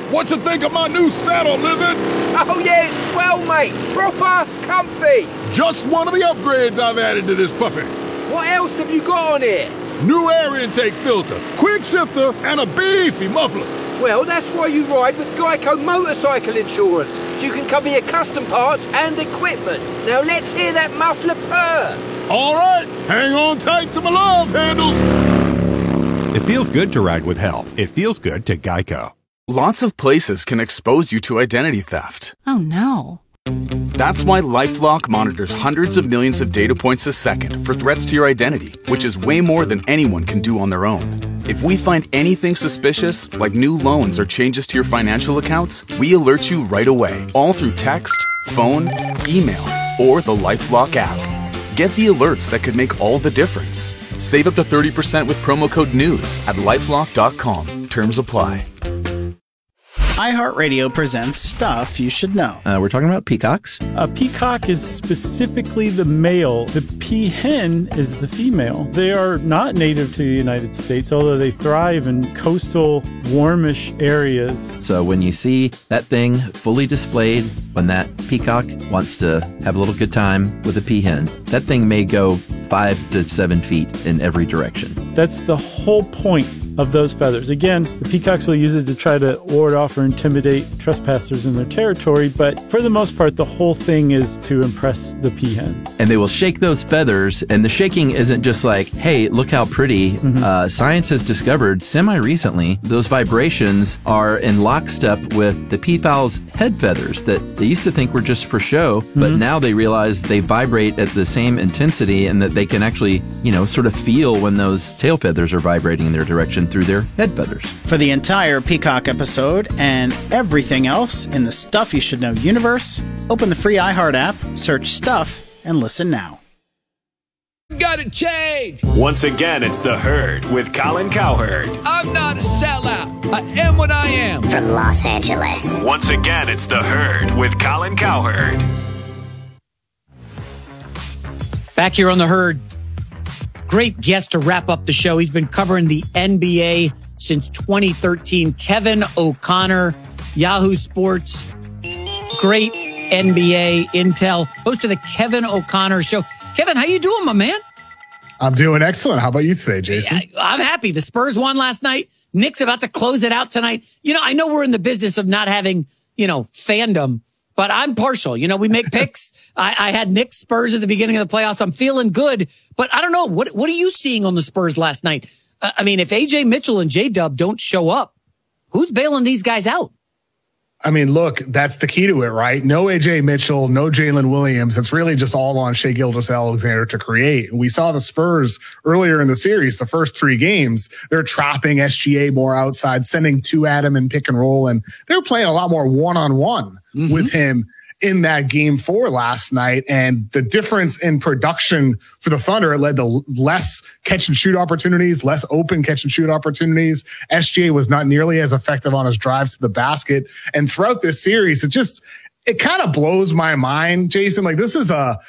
What you think of my new saddle, Lizard? Oh yeah, it's swell, mate. Proper comfy. Just one of the upgrades I've added to this puppy. What else have you got on here? New air intake filter, quick shifter, and a beefy muffler. Well, that's why you ride with Geico Motorcycle Insurance, so you can cover your custom parts and equipment. Now let's hear that muffler purr. All right, hang on tight to my love handles. It feels good to ride with help. It feels good to Geico. Lots of places can expose you to identity theft. Oh no. That's why LifeLock monitors hundreds of millions of data points a second for threats to your identity, which is way more than anyone can do on their own. If we find anything suspicious, like new loans or changes to your financial accounts, we alert you right away, all through text, phone, email, or the LifeLock app. Get the alerts that could make all the difference. Save up to 30% with promo code NEWS at LifeLock.com. Terms apply. iHeartRadio presents Stuff You Should Know. We're talking about peacocks. A peacock is specifically the male. The peahen is the female. They are not native to the United States, although they thrive in coastal, warmish areas. So when you see that thing fully displayed, when that peacock wants to have a little good time with a peahen, that thing may go 5 to 7 feet in every direction. That's the whole point of those feathers. Again, the peacocks will use it to try to ward off or intimidate trespassers in their territory, but for the most part, the whole thing is to impress the peahens. And they will shake those feathers, and the shaking isn't just like, hey, look how pretty. Science has discovered semi-recently those vibrations are in lockstep with the peafowl's head feathers that they used to think were just for show, but now they realize they vibrate at the same intensity and that they can actually, sort of feel when those tail feathers are vibrating in their direction through their head feathers. For the entire Peacock episode and everything else in the Stuff You Should Know universe, open the free iHeart app, search Stuff, and listen now. Gotta change. Once again, it's The Herd with Colin Cowherd. I'm not a sellout. I am what I am. From Los Angeles. Once again, it's The Herd with Colin Cowherd. Back here on The Herd. Great guest to wrap up the show. He's been covering the NBA since 2013. Kevin O'Connor, Yahoo Sports. Great NBA intel. Host of the Kevin O'Connor Show. Kevin, how you doing, my man? I'm doing excellent. How about you today, Jason? I'm happy. The Spurs won last night. Knicks about to close it out tonight. I know we're in the business of not having, fandom, but I'm partial. We make picks. I had Knicks Spurs at the beginning of the playoffs. I'm feeling good, but I don't know. What are you seeing on the Spurs last night? If AJ Mitchell and J-Dub don't show up, who's bailing these guys out? Look, that's the key to it, right? No AJ Mitchell, no Jalen Williams. It's really just all on Shai Gilgeous-Alexander to create. We saw the Spurs earlier in the series, the first 3 games, they're trapping SGA more outside, sending 2 at him in pick and roll, and they're playing a lot more one-on-one with him in that game 4 last night. And the difference in production for the Thunder, it led to less catch and shoot opportunities, less open catch and shoot opportunities. SGA was not nearly as effective on his drives to the basket. And throughout this series, it kind of blows my mind, Jason. This is a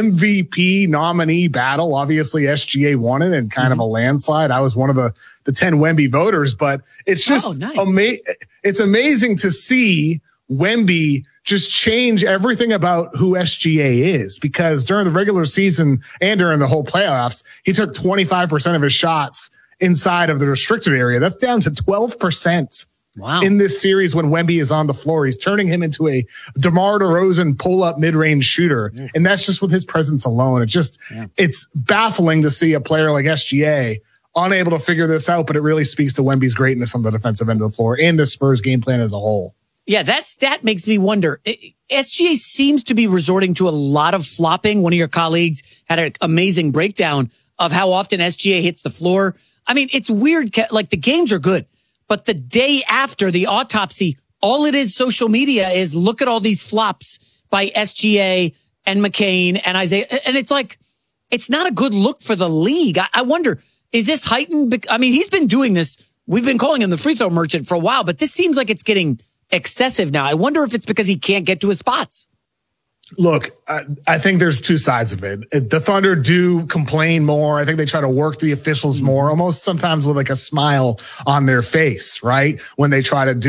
MVP nominee battle. Obviously, SGA won it in kind of a landslide. I was one of the 10 Wemby voters, but it's just it's amazing to see Wemby just change everything about who SGA is, because during the regular season and during the whole playoffs, he took 25% of his shots inside of the restricted area. That's down to 12%. Wow. In this series when Wemby is on the floor. He's turning him into a DeMar DeRozan pull-up mid-range shooter. Yeah. And that's just with his presence alone. It's baffling to see a player like SGA unable to figure this out, but it really speaks to Wemby's greatness on the defensive end of the floor and the Spurs game plan as a whole. Yeah, that stat makes me wonder. SGA seems to be resorting to a lot of flopping. One of your colleagues had an amazing breakdown of how often SGA hits the floor. It's weird. The games are good, but the day after the autopsy, all it is social media is look at all these flops by SGA and McCain and Isaiah. And it's not a good look for the league. I wonder, is this heightened? He's been doing this. We've been calling him the free throw merchant for a while, but this seems like it's getting excessive now. I wonder if it's because he can't get to his spots. Look, I think there's 2 sides of it. The Thunder do complain more. I think they try to work the officials more, almost sometimes with a smile on their face, right? When they try to do